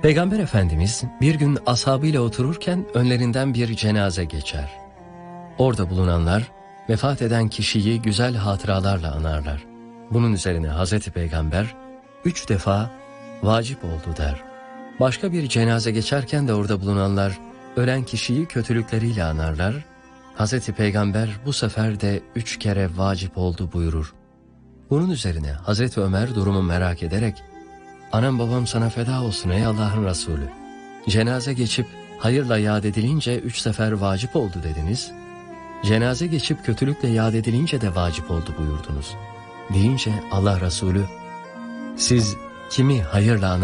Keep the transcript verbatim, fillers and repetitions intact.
Peygamber Efendimiz bir gün ashabıyla otururken önlerinden bir cenaze geçer. Orada bulunanlar vefat eden kişiyi güzel hatıralarla anarlar. Bunun üzerine Hazreti Peygamber üç defa vacip oldu der. Başka bir cenaze geçerken de orada bulunanlar ölen kişiyi kötülükleriyle anarlar. Hazreti Peygamber bu sefer de üç kere vacip oldu buyurur. Bunun üzerine Hazreti Ömer durumu merak ederek, "Anam babam sana feda olsun ey Allah'ın Resulü. Cenaze geçip hayırla yad edilince üç sefer vacip oldu dediniz. Cenaze geçip kötülükle yad edilince de vacip oldu buyurdunuz." Deyince Allah Resulü, "Siz kimi hayırla anar